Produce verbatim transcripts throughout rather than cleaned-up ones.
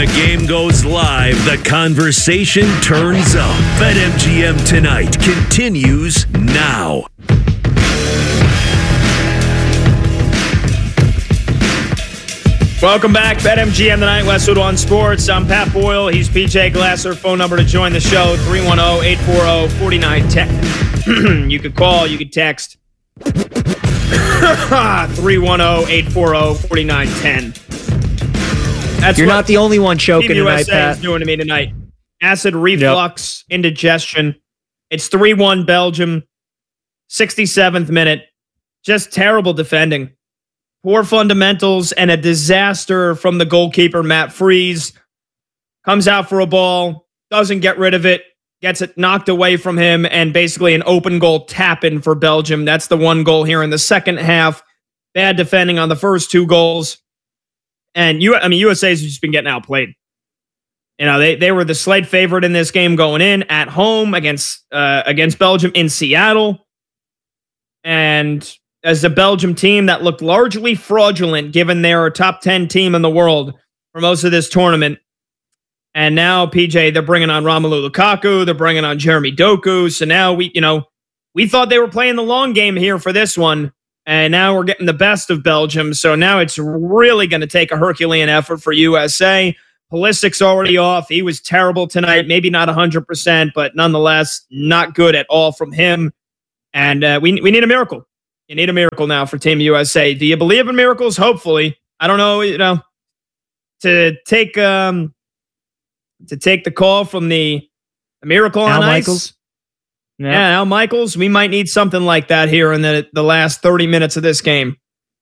the game goes live, the conversation turns up. BetMGM Tonight continues now. Welcome back, BetMGM Tonight, Westwood One Sports. I'm Pat Boyle. He's P J Glasser. Phone number to join the show, three one zero, eight four zero, four nine one zero. You could call, you could text. three one zero, eight four zero, four nine one zero. That's You're not the only one choking Team tonight, U S A Pat. is doing to me tonight. Acid reflux, yep. Indigestion. It's three one Belgium, sixty-seventh minute. Just terrible defending. Poor fundamentals and a disaster from the goalkeeper, Matt Freese. Comes out for a ball, doesn't get rid of it, gets it knocked away from him, and basically an open goal tap-in for Belgium. That's the one goal here in the second half. Bad defending on the first two goals. And you, I mean, U S A's just been getting outplayed. You know, they they were the slight favorite in this game going in at home against uh, against Belgium in Seattle. And as a Belgium team that looked largely fraudulent, given they're a top ten team in the world for most of this tournament. And now, P J, they're bringing on Romelu Lukaku. They're bringing on Jeremy Doku. So now we, you know, we thought they were playing the long game here for this one. And now we're getting the best of Belgium. So now it's really going to take a Herculean effort for U S A. Pulisic's already off. He was terrible tonight. Maybe not one hundred percent, but nonetheless, not good at all from him. And uh, we, we need a miracle. You need a miracle now for Team U S A. Do you believe in miracles? Hopefully. I don't know, you know, to take um, to take the call from the, the miracle on Al ice. Michaels. Yeah. yeah, Al Michaels. We might need something like that here in the, the last thirty minutes of this game.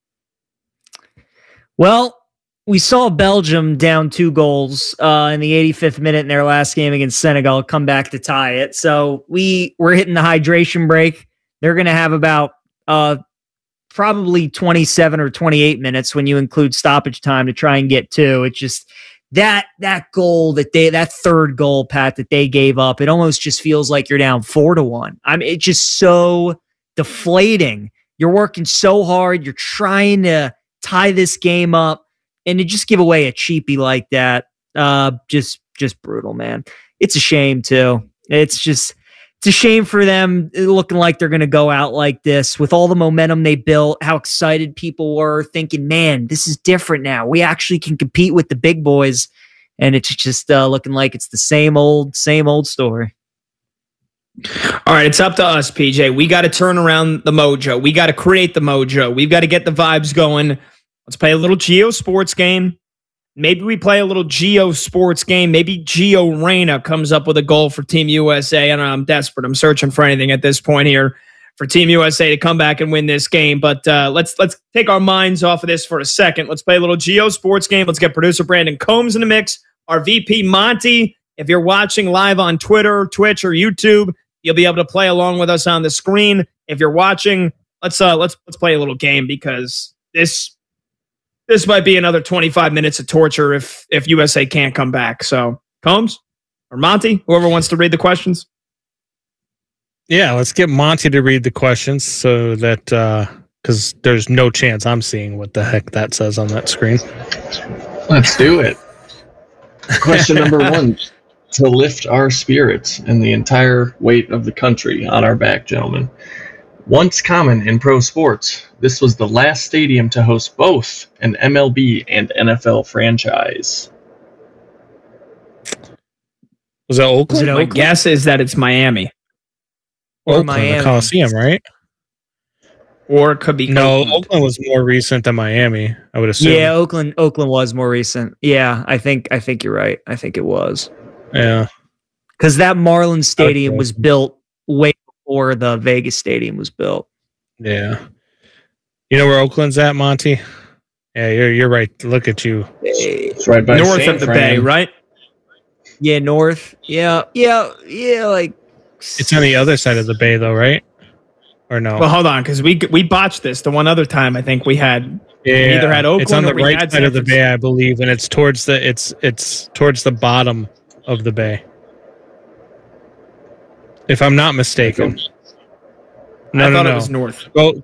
Well, we saw Belgium down two goals uh, in the eighty-fifth minute in their last game against Senegal come back to tie it. So we, we're hitting the hydration break. They're going to have about uh, probably twenty-seven or twenty-eight minutes when you include stoppage time to try and get two. It's just that that goal that they that third goal, Pat, that they gave up. It almost just feels like you're down four to one. I mean, it's just so deflating. You're working so hard. You're trying to tie this game up, and to just give away a cheapie like that, uh, just just brutal, man. It's a shame too. It's just. It's a shame for them looking like they're going to go out like this with all the momentum they built, how excited people were thinking, man, this is different now. We actually can compete with the big boys. And it's just uh, looking like it's the same old, same old story. All right, it's up to us, P J. We got to turn around the mojo. We got to create the mojo. We've got to get the vibes going. Let's play a little Geo Sports game. Maybe we play a little Geo Sports game. Maybe Gio Reyna comes up with a goal for Team U S A. I don't know. I'm desperate. I'm searching for anything at this point here for Team U S A to come back and win this game. But uh, let's let's take our minds off of this for a second. Let's play a little Geo Sports game. Let's get producer Brandon Combs in the mix. Our V P Monty. If you're watching live on Twitter, Twitch, or YouTube, you'll be able to play along with us on the screen. If you're watching, let's uh, let's let's play a little game because this. This might be another twenty-five minutes of torture if if U S A can't come back. So, Combs or Monty, whoever wants to read the questions. Yeah, let's get Monty to read the questions so that because uh, there's no chance I'm seeing what the heck that says on that screen. Let's do it. Question number one: to lift our spirits and the entire weight of the country on our back, gentlemen. Once common in pro sports, this was the last stadium to host both an M L B and N F L franchise. Was that Oakland? Was it Oakland? My guess is that it's Miami. Or Oakland, Miami. The Coliseum, right? Or it could be No, Oakland. Oakland was more recent than Miami, I would assume. Yeah, Oakland Oakland was more recent. Yeah, I think I think you're right. I think it was. Yeah. Because that Marlins Stadium okay. was built way before the Vegas Stadium was built. Yeah. You know where Oakland's at, Monty? Yeah, you're you're right. Look at you. It's right by north of the Bay, right? Yeah, north. Yeah, yeah, yeah. Like it's on the other side of the Bay, though, right? Or no? Well, hold on, because we we botched this the one other time. I think we had yeah, we either had Oakland. It's on the or we right had side of the Bay, I believe, and it's towards the it's it's towards the bottom of the Bay, if I'm not mistaken. No, I no, thought no. it was north. Well.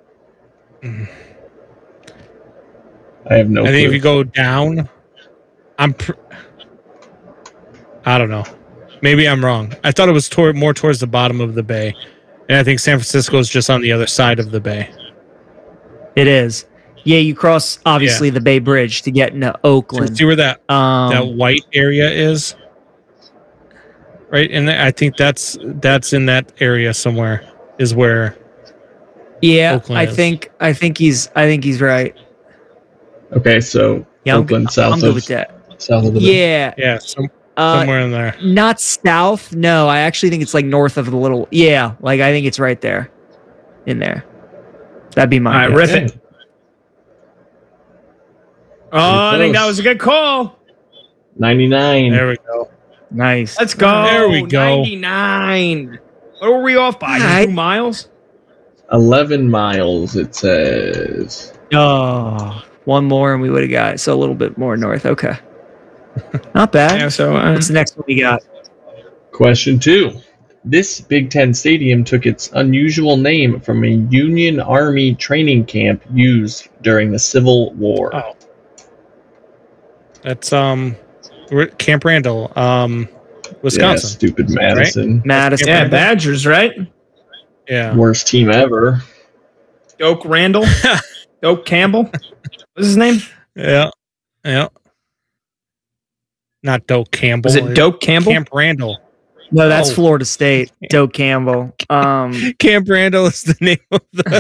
I have no I think clue. if you go down, I'm. Pr- I don't know. Maybe I'm wrong. I thought it was toward more towards the bottom of the bay, and I think San Francisco is just on the other side of the bay. It is. Yeah, you cross obviously Yeah. the Bay Bridge to get into Oakland. See where that Um, that white area is, right? And I think that's that's in that area somewhere. Is where. yeah, Oakland I is. think I think he's I think he's right. Okay, so Yeah, I'm, Oakland, I'm south good of with that. south of the bay. Yeah, Yeah, some, uh, somewhere in there. not south. No, I actually think it's like north of the little. Yeah, like I think it's right there, in there. That'd be All my. right, guess. rip it. Oh, I think that was a good call. ninety-nine. There we go. Nice. Let's go. There we go. ninety-nine. What were we off by? All right. Two miles? eleven miles, it says. Oh, one more and we would have got it. So a little bit more north. Okay. Not bad. Yeah, so uh, What's the next one we got? Question two. This Big Ten stadium took its unusual name from a Union Army training camp used during the Civil War. Oh. That's um, we're at Camp Randall, um, Yeah, Wisconsin. stupid Madison. Madison. yeah, Badgers, right? Yeah. Worst team ever. Doak Randall. Doak Campbell. What's his name? Yeah. Yeah. Not Doak Campbell. Was it Doak Campbell? Camp Randall. No, that's Oh. Florida State. Doak Campbell. Um, Camp Randall is the name of the